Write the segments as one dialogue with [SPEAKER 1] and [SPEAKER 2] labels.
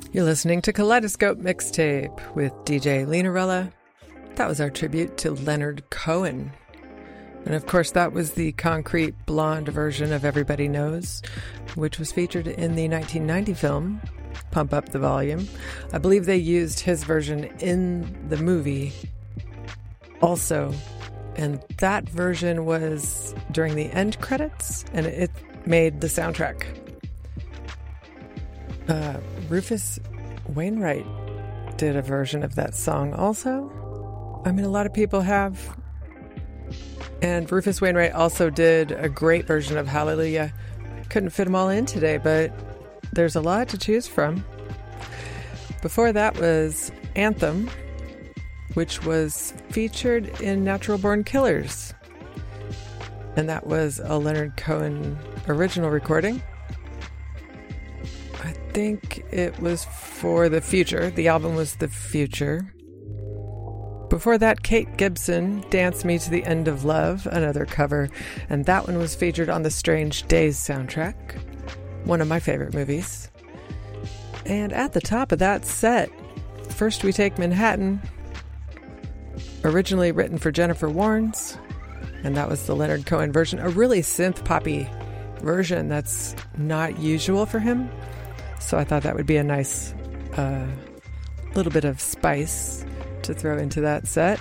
[SPEAKER 1] You're listening to Kaleidoscope Mixtape with DJ Linarella. That was our tribute to Leonard Cohen. And of course, that was the Concrete Blonde version of Everybody Knows, which was featured in the 1990 film Pump Up the Volume. I believe they used his version in the movie also. And that version was during the end credits, and it made the soundtrack. Rufus Wainwright did a version of that song also. I mean, a lot of people have. And Rufus Wainwright also did a great version of Hallelujah. Couldn't fit them all in today, but there's a lot to choose from. Before that was Anthem, which was featured in Natural Born Killers. And that was a Leonard Cohen original recording. I think it was for The Future. The album was The Future. Before that, Kate Gibson, Dance Me to the End of Love, another cover. And that one was featured on the Strange Days soundtrack, one of my favorite movies. And at the top of that set, First We Take Manhattan, originally written for Jennifer Warnes. And that was the Leonard Cohen version, a really synth-poppy version that's not usual for him. So I thought that would be a nice little bit of spice to throw into that set.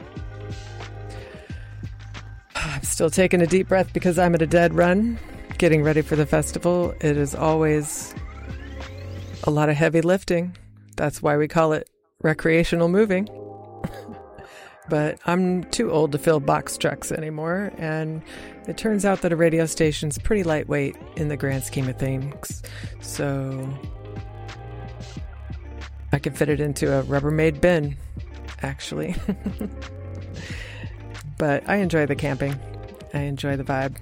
[SPEAKER 1] I'm still taking a deep breath because I'm at a dead run, getting ready for the festival. It is always a lot of heavy lifting. That's why we call it recreational moving. But I'm too old to fill box trucks anymore, and it turns out that a radio station's pretty lightweight in the grand scheme of things. So I can fit it into a Rubbermaid bin, actually. But I enjoy the camping. I enjoy the vibe.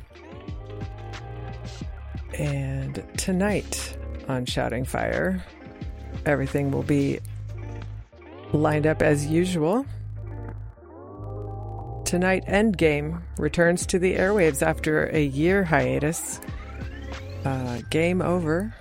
[SPEAKER 1] And tonight on Shouting Fire, everything will be lined up as usual. Tonight, Endgame returns to the airwaves after a year hiatus. Game over.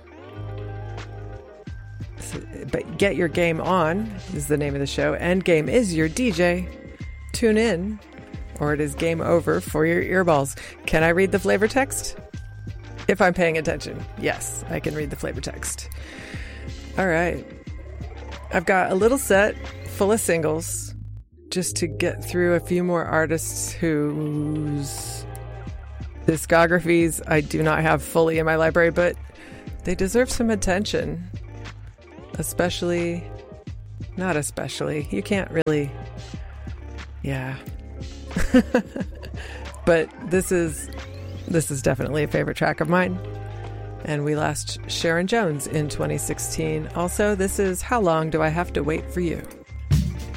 [SPEAKER 1] But Get Your Game On is the name of the show. Endgame is your DJ. Tune in, or it is game over for your earballs. Can I read the flavor text? If I'm paying attention. Yes, I can read the flavor text. All right. I've got a little set full of singles just to get through a few more artists whose discographies I do not have fully in my library, but they deserve some attention. Not especially. You can't really, yeah. But this is definitely a favorite track of mine. And we lost Sharon Jones in 2016. Also, this is How Long Do I Have to Wait for You?